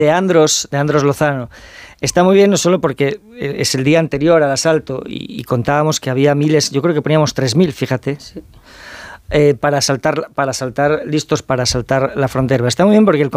de Andros Lozano. Está muy bien no solo porque es el día anterior al asalto y contábamos que había miles, yo creo que poníamos 3.000, fíjate, listos para asaltar la frontera. Está muy bien porque el